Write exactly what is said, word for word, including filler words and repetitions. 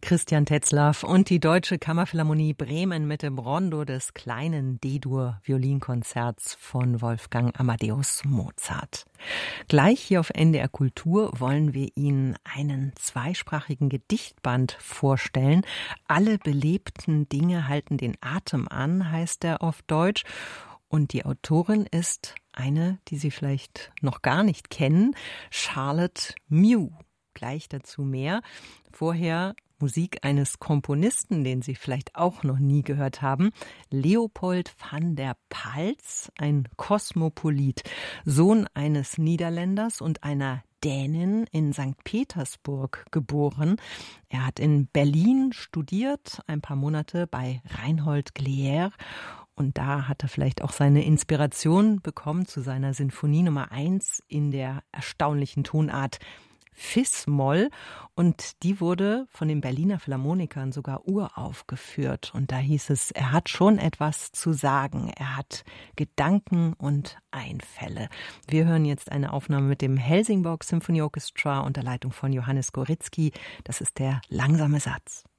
Christian Tetzlaff und die Deutsche Kammerphilharmonie Bremen mit dem Rondo des kleinen D-Dur-Violinkonzerts von Wolfgang Amadeus Mozart. Gleich hier auf N D R Kultur wollen wir Ihnen einen zweisprachigen Gedichtband vorstellen. Alle belebten Dinge halten den Atem an, heißt er auf Deutsch. Und die Autorin ist eine, die Sie vielleicht noch gar nicht kennen, Charlotte Mew. Gleich dazu mehr. Vorher Musik eines Komponisten, den Sie vielleicht auch noch nie gehört haben, Leopold van der Pals, ein Kosmopolit, Sohn eines Niederländers und einer Dänin, in Sankt Petersburg geboren. Er hat in Berlin studiert, ein paar Monate bei Reinhold Glier. Und da hat er vielleicht auch seine Inspiration bekommen zu seiner Sinfonie Nummer eins in der erstaunlichen Tonart Fis-Moll, und die wurde von den Berliner Philharmonikern sogar uraufgeführt. Und da hieß es, er hat schon etwas zu sagen, er hat Gedanken und Einfälle. Wir hören jetzt eine Aufnahme mit dem Helsingborg Symphony Orchestra unter Leitung von Johannes Goritzky. Das ist der langsame Satz.